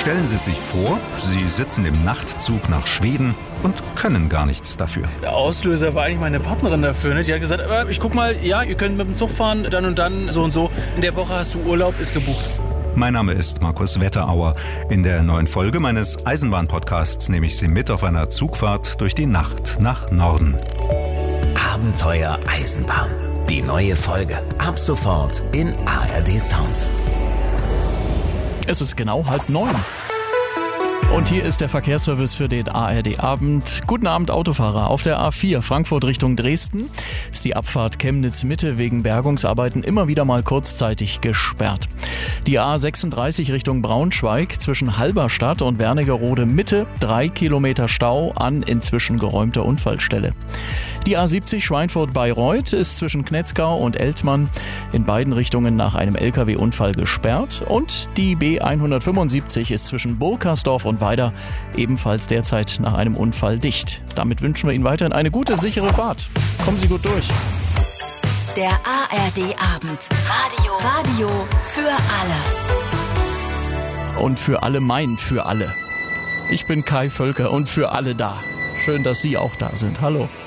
Stellen Sie sich vor, Sie sitzen im Nachtzug nach Schweden und können gar nichts dafür. Der Auslöser war eigentlich meine Partnerin dafür. Ne? Die hat gesagt, ich guck mal, ja, ihr könnt mit dem Zug fahren, dann und dann, so und so. In der Woche hast du Urlaub, ist gebucht. Mein Name ist Markus Wetterauer. In der neuen Folge meines Eisenbahn-Podcasts nehme ich Sie mit auf einer Zugfahrt durch die Nacht nach Norden. Abenteuer Eisenbahn. Die neue Folge. Ab sofort in ARD Sounds. Es ist genau 8:30. Und hier ist der Verkehrsservice für den ARD-Abend. Guten Abend, Autofahrer. Auf der A4 Frankfurt Richtung Dresden ist die Abfahrt Chemnitz-Mitte wegen Bergungsarbeiten immer wieder mal kurzzeitig gesperrt. Die A36 Richtung Braunschweig zwischen Halberstadt und Wernigerode Mitte 3 Kilometer Stau an inzwischen geräumter Unfallstelle. Die A70 Schweinfurt-Bayreuth ist zwischen Knetzgau und Eltmann in beiden Richtungen nach einem LKW-Unfall gesperrt. Und die B175 ist zwischen Burkersdorf und Weida ebenfalls derzeit nach einem Unfall dicht. Damit wünschen wir Ihnen weiterhin eine gute, sichere Fahrt. Kommen Sie gut durch. Der ARD-Abend. Radio für alle. Und für alle meint für alle. Ich bin Kai Völker und für alle da. Schön, dass Sie auch da sind. Hallo.